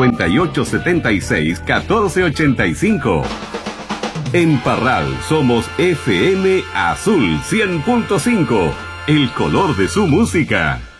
5876-1485. En Parral somos FM Azul 100.5, el color de su música.